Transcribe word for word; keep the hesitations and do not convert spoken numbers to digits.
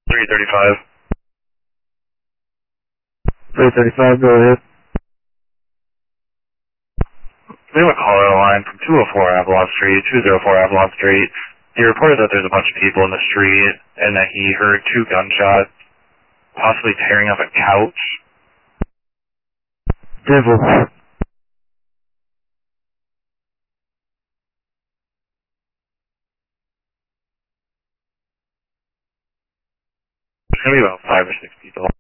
three thirty-five. three thirty-five, go ahead. We have a caller on the line from two oh four Avalon Street, two oh four Avalon Street. He reported that there's a bunch of people in the street and that he heard two gunshots, possibly tearing up a couch. Devil. There's going to be about five or six people.